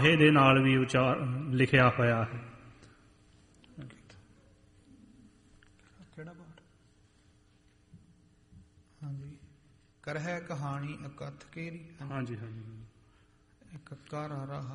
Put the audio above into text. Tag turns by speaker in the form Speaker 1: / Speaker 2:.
Speaker 1: ਦੇ ਨਾਲ ਵੀ ਲਿਖਿਆ ਹੋਇਆ ਹੈ।
Speaker 2: ਕਿਹੜਾ ਪਾਠ? ਹਾਂਜੀ, ਕਰਹਿ ਕਹਾਣੀ ਅਕਥ ਕੇਰੀ।
Speaker 1: ਹਾਂਜੀ ਹਾਂਜੀ।
Speaker 2: ਇੱਕ ਕਾਰ ਆ ਰਹਾ